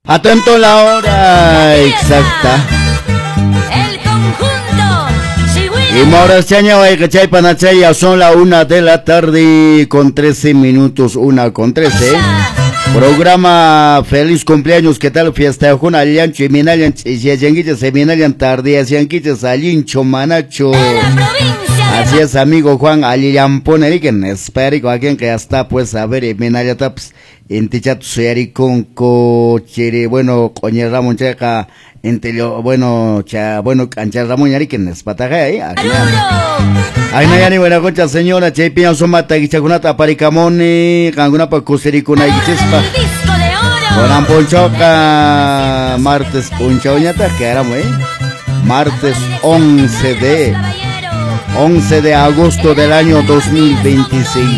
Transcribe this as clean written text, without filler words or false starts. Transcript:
Atento la hora exacta. El conjunto Y Mauraciaña Guaycachay Panachaya son la 1 de la tarde con 13 minutos, 1:13. Programa Feliz Cumpleaños, ¿qué tal? Fiesta Juna Aliancho y Minalian Chiyanguicha se Minalian tarde, Asianquicha Salincho Manacho. Así es, amigo Juan Alian Poneriken, espero que alguien que ya está, pues, a ver, Minalia Taps, en Tichat Suyari con Cochiri, bueno, Coñer Ramón Checa, Entelio, bueno, Canchar Ramón Yariken, Espataja, Ay, Nayani, buena concha, señora, Chepian Somata, Guichacunata, Paricamoni, Canguna Pacusiricuna y Chispa. Con Ponchoca, martes Punchoñata, que éramos, martes 11 de agosto del año 2026.